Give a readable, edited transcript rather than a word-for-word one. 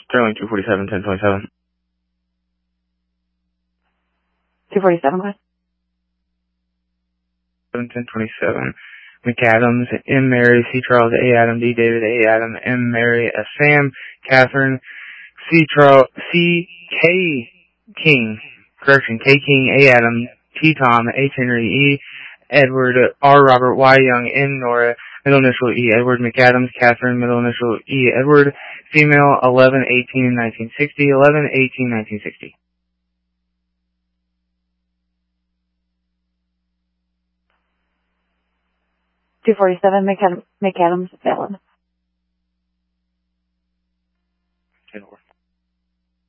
Sterling 247, 1027. 247, what? 1027. McAdams, M. Mary, C. Charles, A. Adam, D. David, A. Adam, M. Mary, S. Sam, Catherine, C. Charles, C. K. King, correction, K. King, A. Adam, T. Tom, H. Henry, E. Edward, R. Robert, Y. Young, N. Nora, middle initial E. Edward McAdams, Catherine, middle initial E. Edward, female, 11/18/1960, 11/18/1960. 247, McAdams, Fallon. 10-4.